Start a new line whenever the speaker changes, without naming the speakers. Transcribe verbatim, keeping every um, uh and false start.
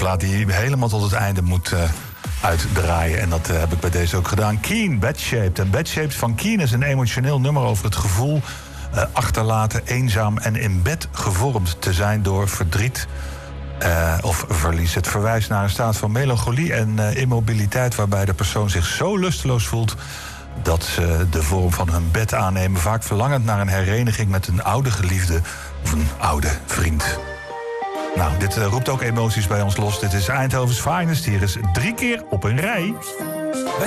plaat die je helemaal tot het einde moet uh, uitdraaien. En dat uh, heb ik bij deze ook gedaan. Keen, Bad Shaped. En Bad Shaped van Keen is een emotioneel nummer over het gevoel uh, achterlaten, eenzaam en in bed gevormd te zijn door verdriet uh, of verlies. Het verwijst naar een staat van melancholie en uh, immobiliteit waarbij de persoon zich zo lusteloos voelt dat ze de vorm van hun bed aannemen, vaak verlangend naar een hereniging met een oude geliefde of een oude vriend. Nou, dit uh, roept ook emoties bij ons los. Dit is Eindhoven's Finest. Hier is Drie keer op een rij.